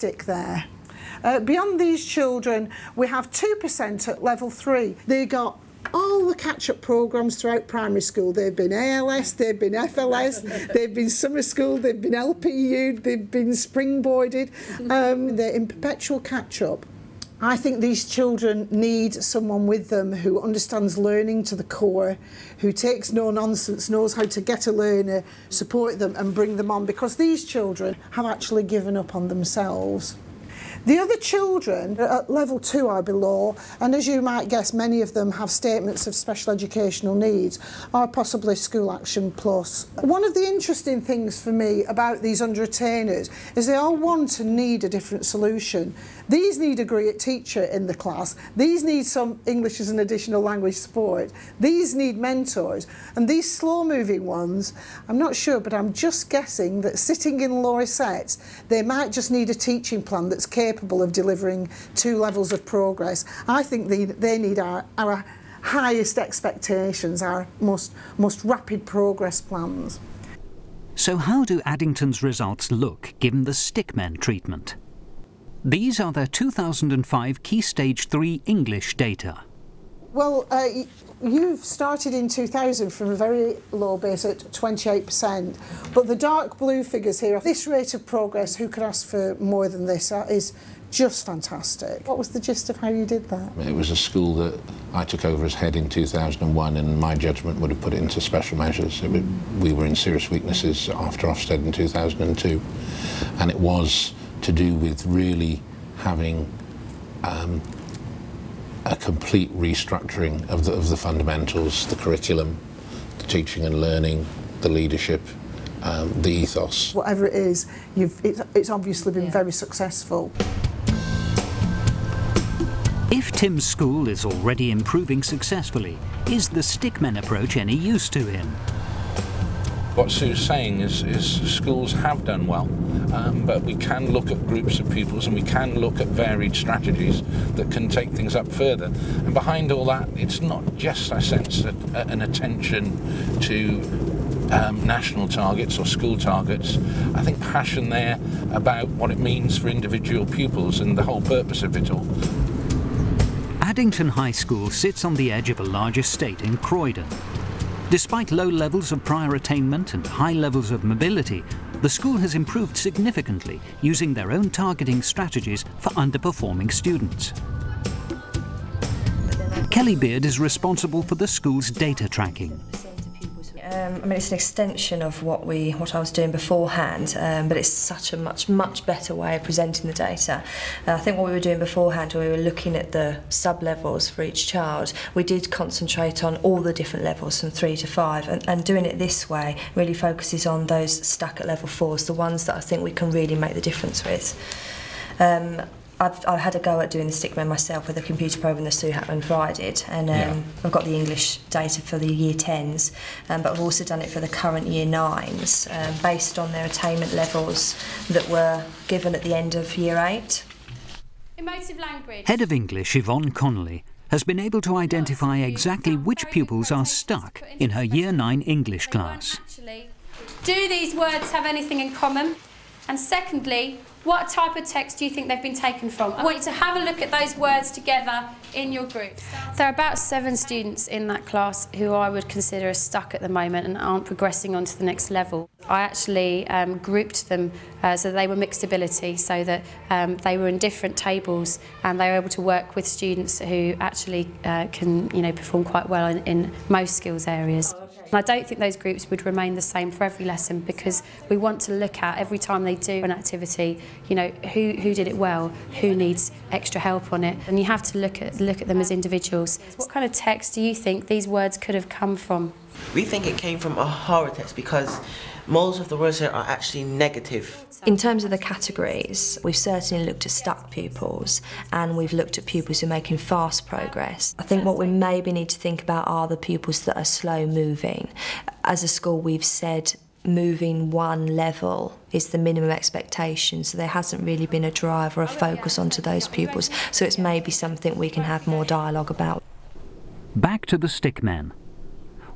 fantastic there. Beyond these children, we have 2% at level 3. They got all the catch-up programmes throughout primary school. They've been ALS, they've been FLS, they've been summer school, they've been LPU, they've been springboarded. They're in perpetual catch-up. I think these children need someone with them who understands learning to the core, who takes no nonsense, knows how to get a learner, support them and bring them on, because these children have actually given up on themselves. The other children are at level 2 or below, and as you might guess, many of them have statements of special educational needs or possibly School Action Plus. One of the interesting things for me about these under-attainers is they all want and need a different solution. These need a great teacher in the class, these need some English as an additional language support, these need mentors, and these slow-moving ones, I'm not sure, but I'm just guessing that sitting in lower sets, they might just need a teaching plan that's capable of delivering 2 levels of progress. I think they need our highest expectations, our most rapid progress plans. So how do Addington's results look given the stickmen treatment? These are their 2005 Key Stage 3 English data. Well, you've started in 2000 from a very low base at 28%, but the dark blue figures here, this rate of progress, who could ask for more than this, is just fantastic. What was the gist of how you did that? It was a school that I took over as head in 2001, and my judgment would have put it into special measures. We were in serious weaknesses after Ofsted in 2002, and it was to do with really having a complete restructuring of the fundamentals, the curriculum, the teaching and learning, the leadership, the ethos. Whatever it is, it's obviously been very successful. If Tim's school is already improving successfully, is the stickmen approach any use to him? What Sue's saying is schools have done well, but we can look at groups of pupils and we can look at varied strategies that can take things up further. And behind all that, it's not just, I sense, an attention to national targets or school targets. I think passion there about what it means for individual pupils and the whole purpose of it all. Addington High School sits on the edge of a large estate in Croydon. Despite low levels of prior attainment and high levels of mobility, the school has improved significantly using their own targeting strategies for underperforming students. Kelly Beard is responsible for the school's data tracking. I mean, it's an extension of what I was doing beforehand, but it's such a much better way of presenting the data. I think what we were doing beforehand, when we were looking at the sub-levels for each child, we did concentrate on all the different levels from 3 to 5, and doing it this way really focuses on those stuck at level 4s, the ones that I think we can really make the difference with. I've had a go at doing the stickmen myself with a computer program that Sue Hatman provided, and I've got the English data for the Year 10s, but I've also done it for the current Year 9s, based on their attainment levels that were given at the end of Year 8. Emotive language. Head of English Yvonne Connolly has been able to identify exactly which pupils are stuck in her Year 9 English class. Do these words have anything in common? And secondly, what type of text do you think they've been taken from? I want you to have a look at those words together in your group. There are about 7 students in that class who I would consider are stuck at the moment and aren't progressing on to the next level. I actually grouped them so they were mixed ability, so that they were in different tables and they were able to work with students who actually can perform quite well in most skills areas. And I don't think those groups would remain the same for every lesson, because we want to look at, every time they do an activity, who did it well, who needs extra help on it, and you have to look at them as individuals. What kind of text do you think these words could have come from? We think it came from a horror text, because most of the words here are actually negative. In terms of the categories, we've certainly looked at stuck pupils, and we've looked at pupils who are making fast progress. I think what we maybe need to think about are the pupils that are slow moving. As a school, we've said moving 1 level is the minimum expectation, so there hasn't really been a drive or a focus onto those pupils, so it's maybe something we can have more dialogue about. Back to the stickmen.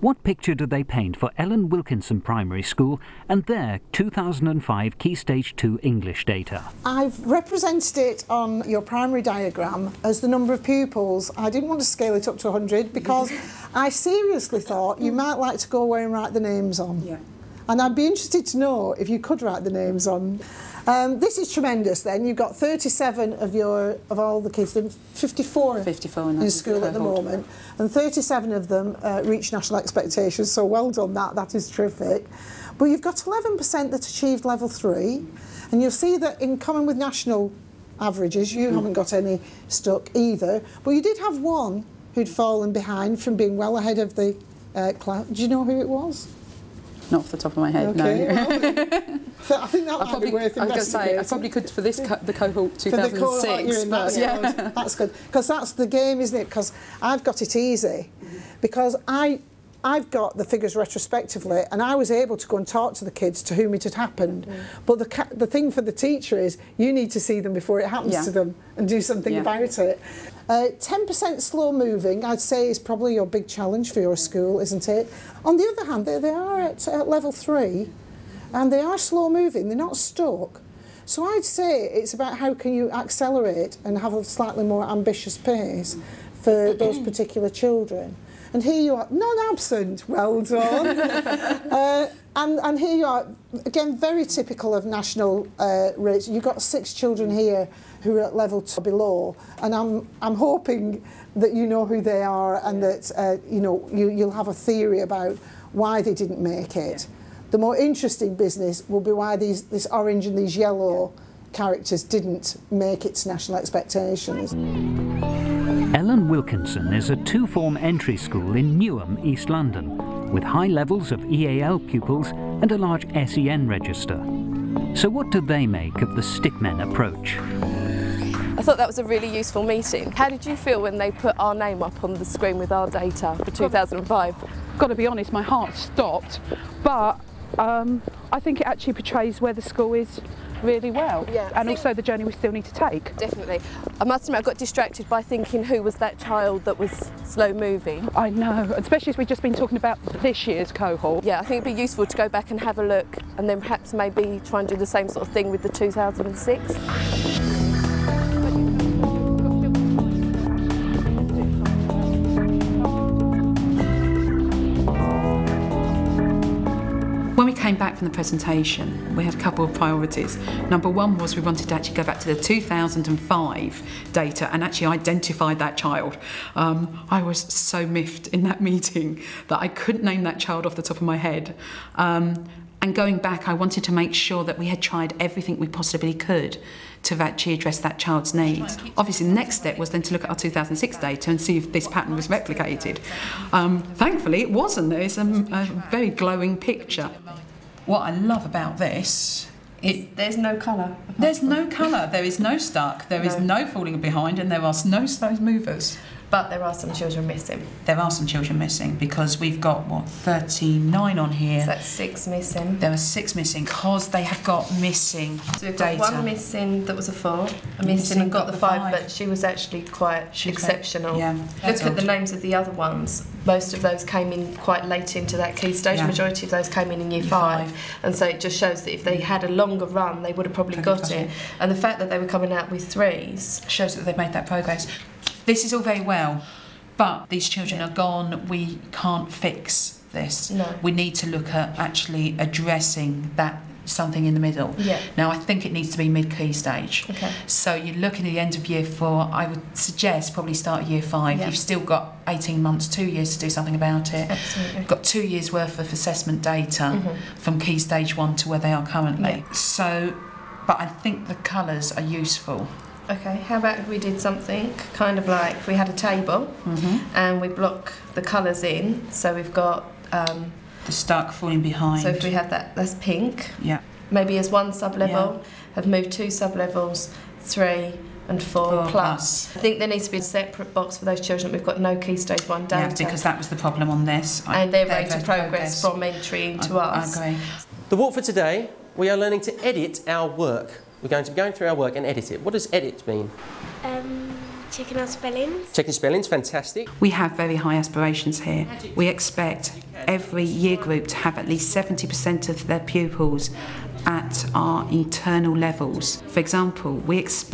What picture do they paint for Ellen Wilkinson Primary School and their 2005 Key Stage 2 English data? I've represented it on your primary diagram as the number of pupils. I didn't want to scale it up to 100 because I seriously thought you might like to go away and write the names on. Yeah. And I'd be interested to know if you could write the names on. This is tremendous then. You've got 37 of all the kids, 54 in school at the moment, and 37 of them reach national expectations, so well done, that is terrific. But you've got 11% that achieved level 3, and you'll see that in common with national averages, you haven't got any stuck either, but you did have one who'd fallen behind from being well ahead of the class. Do you know who it was? Not off the top of my head, okay, no. Well, so I think that might be worth investigating. I probably could for this the cohort 2006. For the cohort you're in, that's good. Because that's the game, isn't it? Because I've got it easy. Because I've got the figures retrospectively, and I was able to go and talk to the kids to whom it had happened. But the thing for the teacher is you need to see them before it happens to them and do something about it. 10% slow moving, I'd say, is probably your big challenge for your school, isn't it? On the other hand, they are at level 3, and they are slow moving, they're not stuck. So I'd say it's about how can you accelerate and have a slightly more ambitious pace for those particular children. And here you are, non-absent, well done. And here you are, again, very typical of national rates. You've got 6 children here who are at level 2 or below, and I'm hoping that you know who they are and that you know you'll have a theory about why they didn't make it. The more interesting business will be why this orange and these yellow characters didn't make it to national expectations. Ellen Wilkinson is a 2-form entry school in Newham, East London, with high levels of EAL pupils and a large SEN register. So what do they make of the stickmen approach? I thought that was a really useful meeting. How did you feel when they put our name up on the screen with our data for 2005? Got to be honest, my heart stopped, but I think it actually portrays where the school is really well, and also the journey we still need to take. Definitely. I must admit I got distracted by thinking who was that child that was slow moving. I know, especially as we've just been talking about this year's cohort. Yeah, I think it'd be useful to go back and have a look and then perhaps maybe try and do the same sort of thing with the 2006. When we came back from the presentation, we had a couple of priorities. Number one was we wanted to actually go back to the 2005 data and actually identify that child. I was so miffed in that meeting that I couldn't name that child off the top of my head. And going back, I wanted to make sure that we had tried everything we possibly could to actually address that child's needs. Obviously, the next step was then to look at our 2006 data and see if this pattern was replicated. Thankfully, it wasn't. There's a very glowing picture. What I love about this there's no colour. There's no colour, there is no stuck, there is no falling behind, and there are no slow movers. But there are some children missing. There are some children missing because we've got, what, 39 on here. So that's 6 missing. There are 6 missing because they have got missing So we've got one missing that was a 4, a missing and got the 5, but she was actually quite exceptional. Look at the names of the other ones. Most of those came in quite late into that key stage. Majority of those came in year 5. And so it just shows that if they had a longer run, they would have probably got it. And the fact that they were coming out with 3s shows that they've made that progress. This is all very well, but these children are gone. We can't fix this. No. We need to look at actually addressing that something in the middle. Now, I think it needs to be mid-key stage. So you're looking at the end of year 4. I would suggest probably start year 5. You've still got 18 months, 2 years to do something about it. Absolutely. Got 2 years worth of assessment data from key stage 1 to where they are currently. So, but I think the colours are useful. Okay, how about if we did something kind of like we had a table and we block the colours in, so we've got the stuck falling behind. So if we have that's pink. Maybe as 1 sub-level, have moved 2 sub-levels, 3 and 4 plus. I think there needs to be a separate box for those children. We've got no key stage 1 data. Yeah, because that was the problem on this. And their rate of progress from entry into us. I agree. The walk for today, we are learning to edit our work. We're going to be going through our work and edit it. What does edit mean? Checking our spellings. Checking spellings, fantastic. We have very high aspirations here. We expect every year group to have at least 70% of their pupils at our internal levels. For example, we expect